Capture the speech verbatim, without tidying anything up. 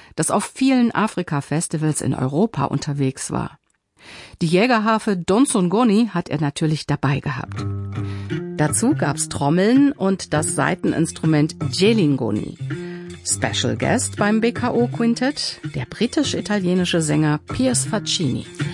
das auf vielen Afrika-Festivals in Europa unterwegs war. Die Jägerharfe Donsongoni hat er natürlich dabei gehabt. Dazu gab's Trommeln und das Saiteninstrument Djelingoni. Special Guest beim B K O Quintett, der britisch-italienische Sänger Piers Faccini.